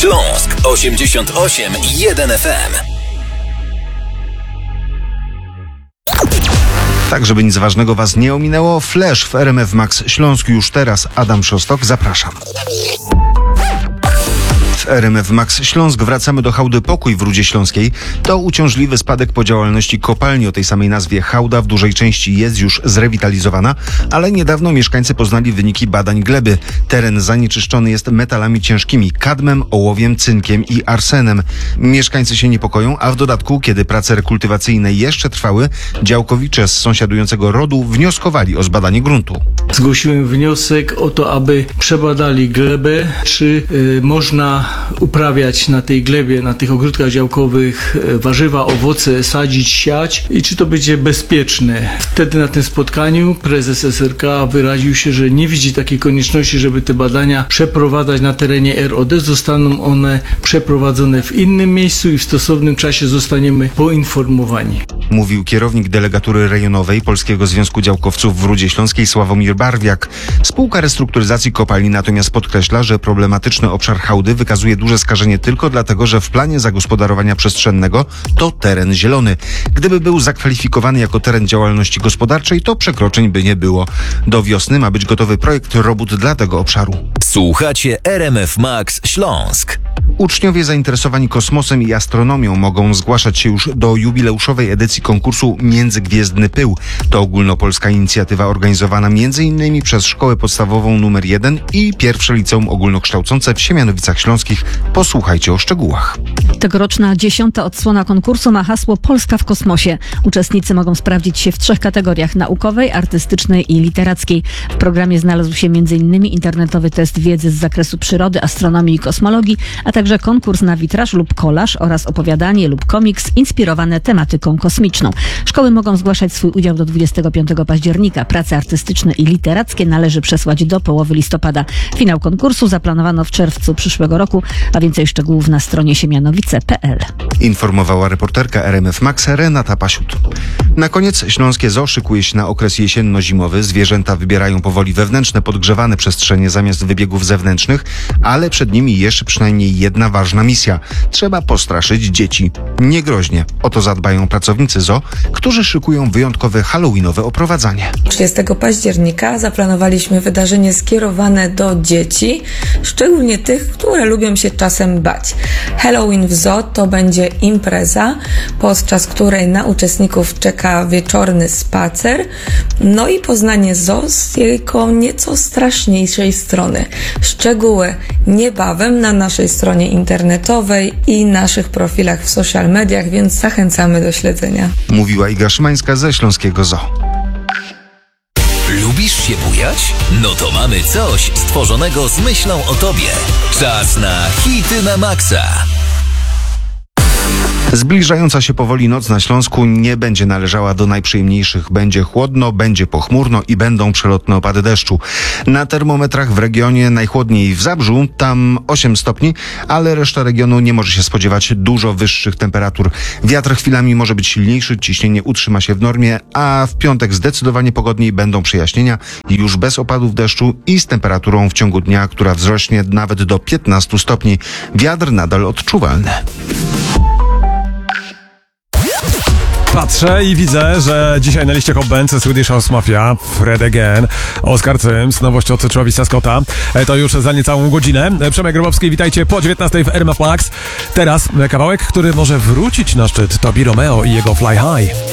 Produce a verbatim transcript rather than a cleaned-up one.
Śląsk osiemdziesiąt osiem i jeden F M. Tak, żeby nic ważnego Was nie ominęło, Flash w R M F Max Śląsk już teraz. Adam Szostok, zapraszam. W R M F Max Śląsk wracamy do hałdy Pokój w Rudzie Śląskiej. To uciążliwy spadek po działalności kopalni o tej samej nazwie. Hałda w dużej części jest już zrewitalizowana, ale niedawno mieszkańcy poznali wyniki badań gleby. Teren zanieczyszczony jest metalami ciężkimi, kadmem, ołowiem, cynkiem i arsenem. Mieszkańcy się niepokoją, a w dodatku, kiedy prace rekultywacyjne jeszcze trwały, działkowicze z sąsiadującego rodu wnioskowali o zbadanie gruntu. Zgłosiłem wniosek o to, aby przebadali glebę, czy y, można uprawiać na tej glebie, na tych ogródkach działkowych warzywa, owoce, sadzić, siać i czy to będzie bezpieczne. Wtedy na tym spotkaniu prezes S R K wyraził się, że nie widzi takiej konieczności, żeby te badania przeprowadzać na terenie R O D. Zostaną one przeprowadzone w innym miejscu i w stosownym czasie zostaniemy poinformowani. Mówił kierownik delegatury rejonowej Polskiego Związku Działkowców w Rudzie Śląskiej Sławomir Barwiak. Spółka Restrukturyzacji Kopalni natomiast podkreśla, że problematyczny obszar hałdy wykazuje duże skażenie tylko dlatego, że w planie zagospodarowania przestrzennego to teren zielony. Gdyby był zakwalifikowany jako teren działalności gospodarczej, to przekroczeń by nie było. Do wiosny ma być gotowy projekt robót dla tego obszaru. Słuchacie R M F Max Śląsk. Uczniowie zainteresowani kosmosem i astronomią mogą zgłaszać się już do jubileuszowej edycji konkursu Międzygwiezdny Pył. To ogólnopolska inicjatywa organizowana między innymi przez Szkołę Podstawową numer jeden i Pierwsze Liceum Ogólnokształcące w Siemianowicach Śląskich. Posłuchajcie o szczegółach. Tegoroczna dziesiąta odsłona konkursu ma hasło Polska w kosmosie. Uczestnicy mogą sprawdzić się w trzech kategoriach: naukowej, artystycznej i literackiej. W programie znalazł się między innymi internetowy test wiedzy z zakresu przyrody, astronomii i kosmologii, a także konkurs na witraż lub kolaż oraz opowiadanie lub komiks inspirowane tematyką kosmiczną. Szkoły mogą zgłaszać swój udział do dwudziestego piątego października. Prace artystyczne i literackie należy przesłać do połowy listopada. Finał konkursu zaplanowano w czerwcu przyszłego roku, a więcej szczegółów na stronie siemianowice kropka p l. Informowała reporterka R M F Max Renata Pasiut. Na koniec śląskie zoo szykuje się na okres jesienno-zimowy. Zwierzęta wybierają powoli wewnętrzne, podgrzewane przestrzenie zamiast wybiegów zewnętrznych, ale przed nimi jeszcze przynajmniej jedna ważna misja. Trzeba postraszyć dzieci. Niegroźnie. O to zadbają pracownicy zoo, którzy szykują wyjątkowe halloweenowe oprowadzanie. trzydziestego października zaplanowaliśmy wydarzenie skierowane do dzieci, szczególnie tych, które lubią się czasem bać. Halloween w zoo to będzie impreza, podczas której na uczestników czeka wieczorny spacer, no i poznanie zoo z jego nieco straszniejszej strony. Szczegóły niebawem na naszej stronie internetowej i naszych profilach w social mediach, więc zachęcamy do śledzenia. Mówiła Iga Szymańska ze Śląskiego Zoo. Lubisz się bujać? No to mamy coś stworzonego z myślą o tobie. Czas na hity na maksa. Zbliżająca się powoli noc na Śląsku nie będzie należała do najprzyjemniejszych. Będzie chłodno, będzie pochmurno i będą przelotne opady deszczu. Na termometrach w regionie najchłodniej w Zabrzu, tam osiem stopni, ale reszta regionu nie może się spodziewać dużo wyższych temperatur. Wiatr chwilami może być silniejszy, ciśnienie utrzyma się w normie, a w piątek zdecydowanie pogodniej będą przejaśnienia, już bez opadów deszczu i z temperaturą w ciągu dnia, która wzrośnie nawet do piętnastu stopni. Wiatr nadal odczuwalny. Patrzę i widzę, że dzisiaj na liście Hot Bands Swedish House Mafia, Fred Again, Oskar Cyms, nowość od Travisa Scotta. To już za niecałą godzinę. Przemek Grabowski, witajcie po dziewiętnastej w R M F Max. Teraz kawałek, który może wrócić na szczyt. Tobi Romeo i jego Fly High.